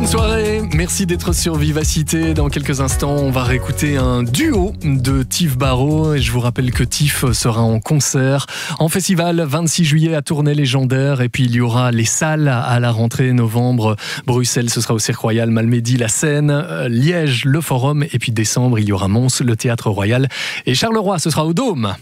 Bonne soirée, merci d'être sur Vivacité. Dans quelques instants, on va réécouter un duo de Tiff Barrow. Et je vous rappelle que Tiff sera en concert en festival 26 juillet à Tournai légendaire. Et puis il y aura les salles à la rentrée novembre. Bruxelles, ce sera au Cirque Royal, Malmedy, la Seine, Liège, le Forum. Et puis décembre, il y aura Mons, le Théâtre Royal. Et Charleroi, ce sera au Dôme.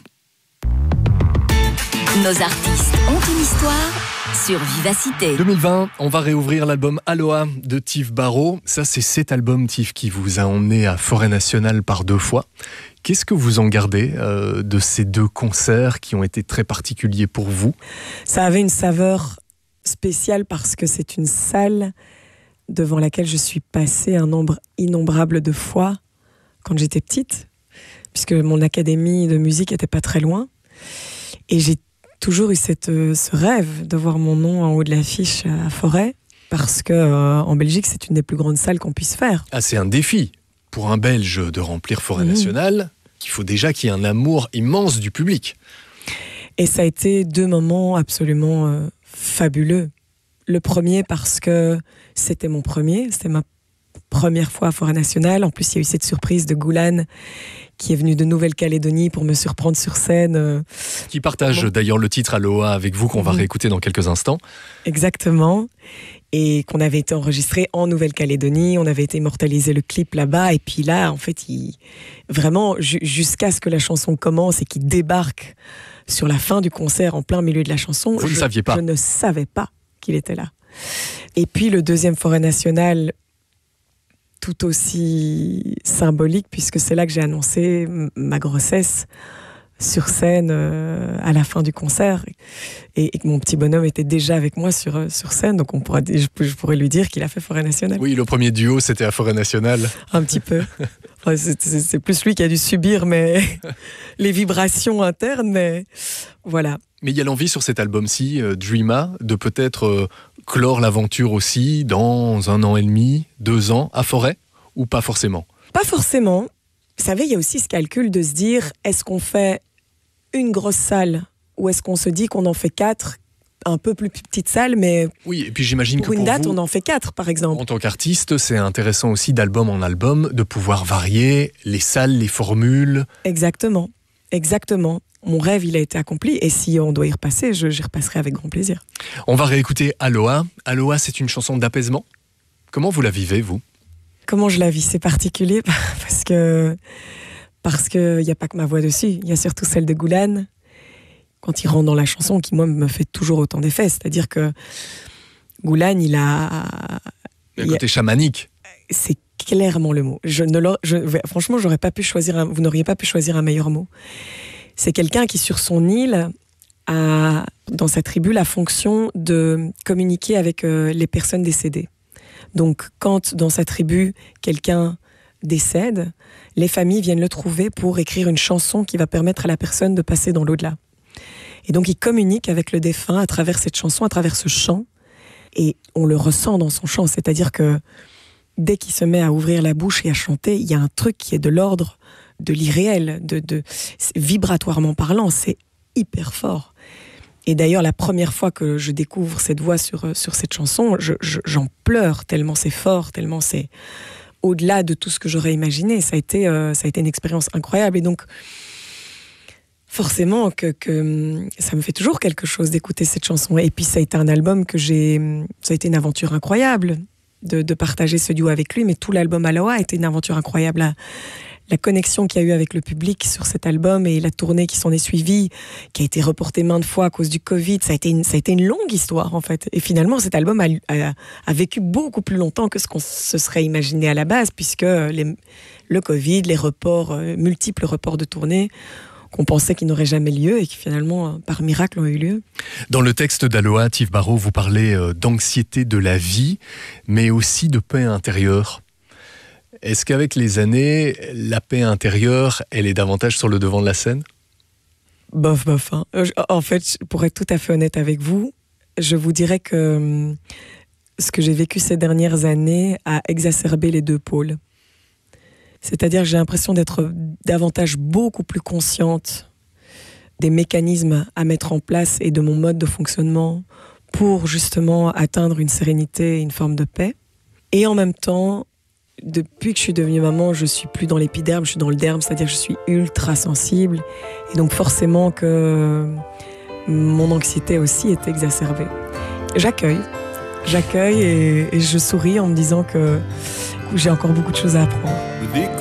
Nos artistes ont une histoire sur Vivacité. 2020, on va réouvrir l'album Aloha de Tiff Barrow. Ça, c'est cet album, Tiff, qui vous a emmené à Forêt Nationale par 2 fois. Qu'est-ce que vous en gardez de ces 2 concerts qui ont été très particuliers pour vous? Ça avait une saveur spéciale parce que c'est une salle devant laquelle je suis passée un nombre innombrable de fois quand j'étais petite, puisque mon académie de musique était pas très loin. Et j'ai toujours eu ce rêve de voir mon nom en haut de l'affiche à Forêt, parce que en Belgique, c'est une des plus grandes salles qu'on puisse faire. Ah, c'est un défi pour un Belge de remplir Forêt Nationale. Il faut déjà qu'il y ait un amour immense du public. Et ça a été 2 moments absolument fabuleux. Le premier parce que c'était mon premier, c'était ma première fois à Forêt Nationale. En plus, il y a eu cette surprise de Goulan qui est venu de Nouvelle-Calédonie pour me surprendre sur scène. Qui partage d'ailleurs le titre Aloha avec vous, qu'on va réécouter dans quelques instants. Exactement. Et qu'on avait été enregistré en Nouvelle-Calédonie, on avait été immortalisé le clip là-bas. Et puis là, en fait, vraiment, jusqu'à ce que la chanson commence et qu'il débarque sur la fin du concert, en plein milieu de la chanson, vous ne saviez pas. Je ne savais pas qu'il était là. Et puis le deuxième Forêt Nationale, tout aussi symbolique, puisque c'est là que j'ai annoncé ma grossesse sur scène à la fin du concert. Et que mon petit bonhomme était déjà avec moi sur scène, donc je pourrais lui dire qu'il a fait Forêt Nationale. Oui, le premier duo, c'était à Forêt Nationale. Un petit peu. Enfin, c'est plus lui qui a dû subir les vibrations internes, mais voilà. Mais il y a l'envie sur cet album-ci, Dreama, de peut-être clore l'aventure aussi dans 1 an et demi, 2 ans, à Forêt, ou pas forcément? Pas forcément. Vous savez, il y a aussi ce calcul de se dire, est-ce qu'on fait une grosse salle, ou est-ce qu'on se dit qu'on en fait 4, un peu plus petite salle, mais oui, et puis j'imagine pour une date, on en fait 4, par exemple. En tant qu'artiste, c'est intéressant aussi d'album en album, de pouvoir varier les salles, les formules. Exactement, exactement. Mon rêve, il a été accompli, et si on doit y repasser, j'y repasserai avec grand plaisir. On va réécouter Aloha. Aloha, c'est une chanson d'apaisement. Comment vous la vivez, vous? Comment je la vis? C'est particulier, parce que il n'y a pas que ma voix dessus, il y a surtout celle de Goulan, quand il rentre dans la chanson, qui, moi, me fait toujours autant d'effets. C'est-à-dire que Goulan, il a un côté chamanique. C'est clairement le mot. Franchement, vous n'auriez pas pu choisir un meilleur mot. C'est quelqu'un qui, sur son île, a, dans sa tribu, la fonction de communiquer avec les personnes décédées. Donc, quand, dans sa tribu, quelqu'un décède, les familles viennent le trouver pour écrire une chanson qui va permettre à la personne de passer dans l'au-delà. Et donc, il communique avec le défunt à travers cette chanson, à travers ce chant. Et on le ressent dans son chant. C'est-à-dire que dès qu'il se met à ouvrir la bouche et à chanter, il y a un truc qui est de l'ordre de l'irréel, vibratoirement parlant. C'est hyper fort. Et d'ailleurs, la première fois que je découvre cette voix sur cette chanson, j'en pleure tellement c'est fort, tellement c'est au-delà de tout ce que j'aurais imaginé. Ça a été une expérience incroyable. Et donc, forcément que ça me fait toujours quelque chose d'écouter cette chanson. Et puis ça a été un album ça a été une aventure incroyable de partager ce duo avec lui, mais tout l'album Aloha a été une aventure incroyable. La connexion qu'il y a eu avec le public sur cet album et la tournée qui s'en est suivie, qui a été reportée maintes fois à cause du Covid, ça a été une longue histoire en fait. Et finalement, cet album a vécu beaucoup plus longtemps que ce qu'on se serait imaginé à la base, puisque le Covid, les reports, multiples reports de tournée, qu'on pensait qu'ils n'auraient jamais lieu et qui finalement, par miracle, ont eu lieu. Dans le texte d'Aloha, Tiff Barrow, vous parlez d'anxiété de la vie, mais aussi de paix intérieure. Est-ce qu'avec les années, la paix intérieure, elle est davantage sur le devant de la scène? Bof. Hein. En fait, pour être tout à fait honnête avec vous, je vous dirais que ce que j'ai vécu ces dernières années a exacerbé les 2 pôles. C'est-à-dire que j'ai l'impression d'être davantage beaucoup plus consciente des mécanismes à mettre en place et de mon mode de fonctionnement pour justement atteindre une sérénité et une forme de paix. Et en même temps, depuis que je suis devenue maman, je suis plus dans l'épiderme, je suis dans le derme, c'est-à-dire que je suis ultra sensible. Et donc forcément que mon anxiété aussi est exacerbée. J'accueille et je souris en me disant que j'ai encore beaucoup de choses à apprendre.